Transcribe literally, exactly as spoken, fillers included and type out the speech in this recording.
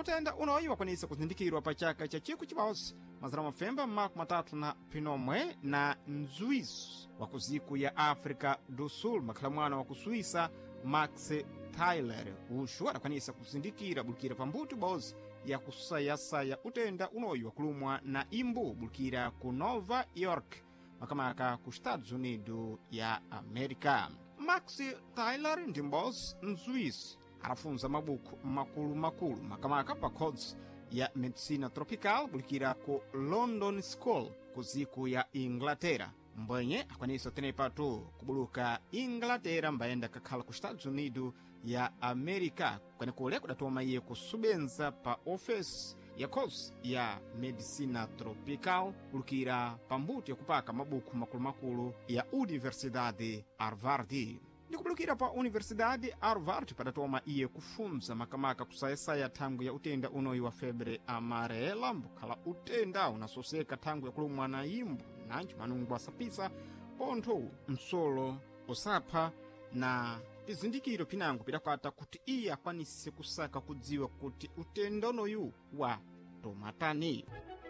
utenda unoyi wakwanisa kuzindikirwa pa chaka cha chiku chibawusi mazana mafemba mmaku matatu na pinomwe na nzuiso wa kuziku ya África do Sul makhala mwana wa kusuisa Max Tyler uxu adakwanisa kuzindikira bulukira pambuti bozi ya kusayasaya utenda unoyi wakulumwa na imbu bulukira ku Nova York makamaka ku Estados Unidos ya Amerika. Max Tyler ndi mbozi mzuisi arafunza mabuku makulu makulu makamaka pa codes ya medicina tropical bulikira ku London School kuziku ya Inglaterra mbwenye akwanisa tenepatu kubuluka Inglaterra mbaenda kakhala ku Estados Unidos ya Amerika kwene kule kudatoma iye kusubenza pa office ya course ya medicina tropical bulukira pambuti ya kupaka mabuku makulu makulu ya Universidade Harvard. Ndikubulukira pa Universidade Harvard padatoma iye kufunza makamaka kusayasaya thangu ya utenda unoyi wa febre amarela mbukhala utenda unasoseka thangu ya kulumwa na imbu nanji manungu asapisa pontho msolo osapha na pizindikiro pinango pidakwata kuti iye akwanise kusaka kudziwa kuti utenda unoyu wa tomatani.